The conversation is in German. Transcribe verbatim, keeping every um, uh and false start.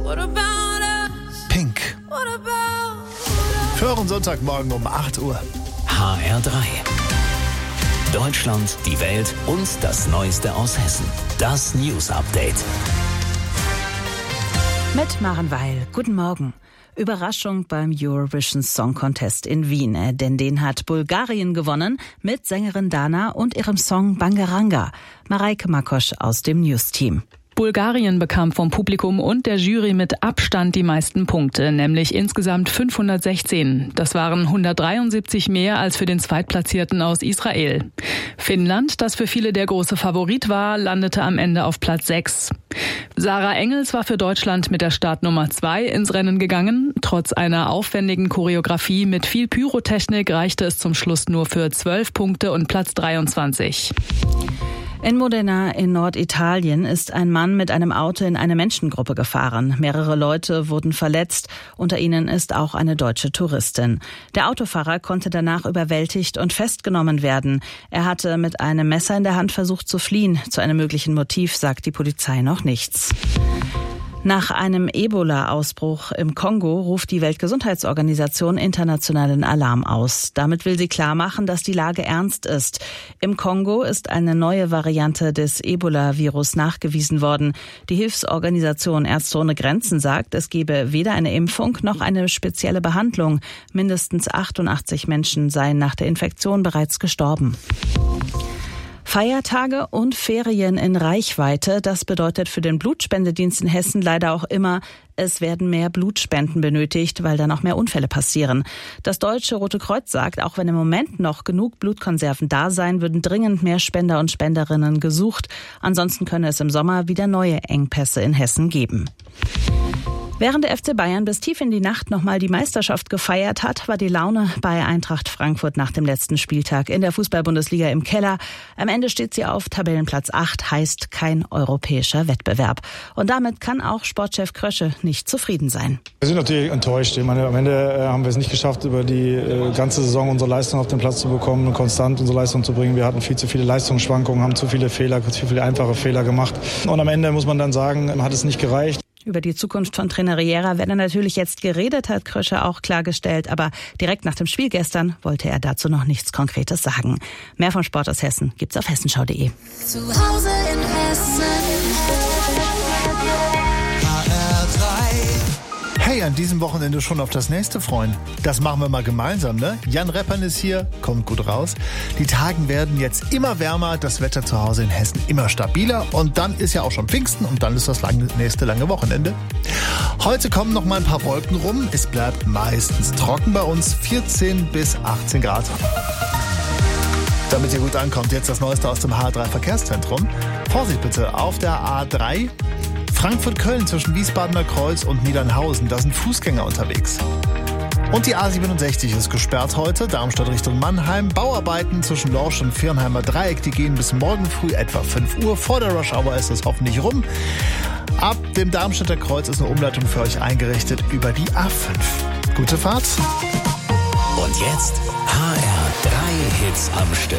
Pink. Für euren Sonntagmorgen um acht Uhr. H R drei. Deutschland, die Welt und das Neueste aus Hessen. Das News Update. Mit Maren Weil. Guten Morgen. Überraschung beim Eurovision Song Contest in Wien, denn den hat Bulgarien gewonnen mit Sängerin Dana und ihrem Song Bangaranga. Mareike Makosch aus dem News-Team. Bulgarien bekam vom Publikum und der Jury mit Abstand die meisten Punkte, nämlich insgesamt fünfhundertsechzehn. Das waren hundertdreiundsiebzig mehr als für den Zweitplatzierten aus Israel. Finnland, das für viele der große Favorit war, landete am Ende auf Platz sechs. Sarah Engels war für Deutschland mit der Startnummer zwei ins Rennen gegangen. Trotz einer aufwendigen Choreografie mit viel Pyrotechnik reichte es zum Schluss nur für zwölf Punkte und Platz dreiundzwanzig. In Modena in Norditalien ist ein Mann mit einem Auto in eine Menschengruppe gefahren. Mehrere Leute wurden verletzt, unter ihnen ist auch eine deutsche Touristin. Der Autofahrer konnte danach überwältigt und festgenommen werden. Er hatte mit einem Messer in der Hand versucht zu fliehen. Zu einem möglichen Motiv sagt die Polizei noch nichts. Nach einem Ebola-Ausbruch im Kongo ruft die Weltgesundheitsorganisation internationalen Alarm aus. Damit will sie klarmachen, dass die Lage ernst ist. Im Kongo ist eine neue Variante des Ebola-Virus nachgewiesen worden. Die Hilfsorganisation Ärzte ohne Grenzen sagt, es gebe weder eine Impfung noch eine spezielle Behandlung. Mindestens achtundachtzig Menschen seien nach der Infektion bereits gestorben. Feiertage und Ferien in Reichweite, das bedeutet für den Blutspendedienst in Hessen leider auch immer, es werden mehr Blutspenden benötigt, weil dann auch mehr Unfälle passieren. Das Deutsche Rote Kreuz sagt, auch wenn im Moment noch genug Blutkonserven da seien, würden dringend mehr Spender und Spenderinnen gesucht. Ansonsten könne es im Sommer wieder neue Engpässe in Hessen geben. Während der F C Bayern bis tief in die Nacht nochmal die Meisterschaft gefeiert hat, war die Laune bei Eintracht Frankfurt nach dem letzten Spieltag in der Fußball-Bundesliga im Keller. Am Ende steht sie auf Tabellenplatz acht, heißt kein europäischer Wettbewerb. Und damit kann auch Sportchef Krösche nicht zufrieden sein. Wir sind natürlich enttäuscht. Ich meine, am Ende äh, haben wir es nicht geschafft, über die äh, ganze Saison unsere Leistung auf den Platz zu bekommen und konstant unsere Leistung zu bringen. Wir hatten viel zu viele Leistungsschwankungen, haben zu viele Fehler, zu viele einfache Fehler gemacht. Und am Ende muss man dann sagen, hat es nicht gereicht. Über die Zukunft von Trainer Riera werde natürlich jetzt geredet, hat Krösche auch klargestellt. Aber direkt nach dem Spiel gestern wollte er dazu noch nichts Konkretes sagen. Mehr vom Sport aus Hessen gibt's auf hessenschau punkt de. Zu Hause in Hessen. Hey, an diesem Wochenende schon auf das nächste freuen. Das machen wir mal gemeinsam, ne? Jan Reppern ist hier, kommt gut raus. Die Tage werden jetzt immer wärmer, das Wetter zu Hause in Hessen immer stabiler und dann ist ja auch schon Pfingsten und dann ist das lange, nächste lange Wochenende. Heute kommen noch mal ein paar Wolken rum. Es bleibt meistens trocken bei uns, vierzehn bis achtzehn Grad. Damit ihr gut ankommt, jetzt das Neueste aus dem H R drei Verkehrszentrum. Vorsicht bitte auf der A drei. Frankfurt-Köln zwischen Wiesbadener Kreuz und Niedernhausen, da sind Fußgänger unterwegs. Und die A siebenundsechzig ist gesperrt heute, Darmstadt Richtung Mannheim. Bauarbeiten zwischen Lorsch und Viernheimer Dreieck, die gehen bis morgen früh etwa fünf Uhr. Vor der Rush-Hour ist es hoffentlich rum. Ab dem Darmstädter Kreuz ist eine Umleitung für euch eingerichtet über die A fünf. Gute Fahrt. Und jetzt H R drei Hits am Stück.